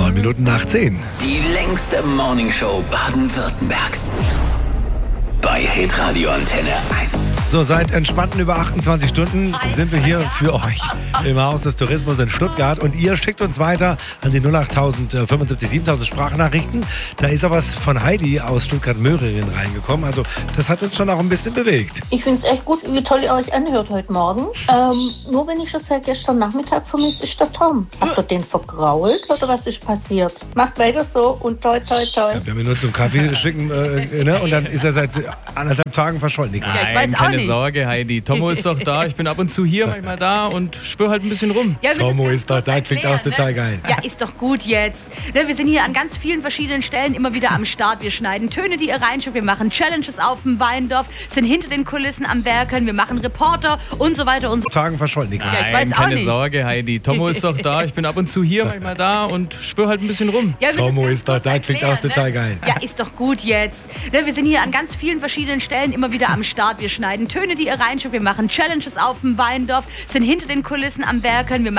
9 Minuten nach 10. Die längste Morningshow Baden-Württembergs. Bei Hitradio Antenne 1. So, seit entspannten über 28 Stunden sind wir hier für euch im Haus des Tourismus in Stuttgart und ihr schickt uns weiter an die 08000 75 7000 Sprachnachrichten. Da ist auch was von Heidi aus Stuttgart-Möhringen reingekommen. Also das hat uns schon auch ein bisschen bewegt. Ich finde es echt gut, wie toll ihr euch anhört heute Morgen. Nur wenn ich das seit gestern Nachmittag vermisse, ist der Tom. Habt ihr den vergrault oder was ist passiert? Macht weiter so und toi, toi, toi. Ja, wir haben ihn nur zum Kaffee schicken und dann ist er seit 1,5 Tagen verschollen. Ja, ich weiß auch keine nicht. Sorge, Heidi. Tomo ist doch da. Ich bin ab und zu hier, manchmal da und spüre halt ein bisschen rum. Ja, wir müssen Tomo es ist ganz da, kurz klingt auch erklären, total geil. Ja, ist doch gut jetzt. Ne, wir sind hier an ganz vielen verschiedenen Stellen immer wieder am Start. Wir schneiden Töne, die ihr reinschickt. Wir machen Challenges auf dem Weindorf, sind hinter den Kulissen am Werkeln. Wir machen Reporter und so weiter und so. Tagen verschollen. Ja, ich weiß auch keine nicht. Sorge, Heidi. Tomo ist doch da. Ich bin ab und zu hier, manchmal da und spüre halt ein bisschen rum. Ja, wir müssen Tomo es ist da, ganz kurz klingt auch erklären, total geil. Ja, ist doch gut jetzt. Ne, wir sind hier an ganz vielen verschiedenen Stellen immer wieder am Start. Wir schneiden Töne, die ihr reinschickt. Wir machen Challenges auf dem Weindorf, sind hinter den Kulissen am Werkeln. Wir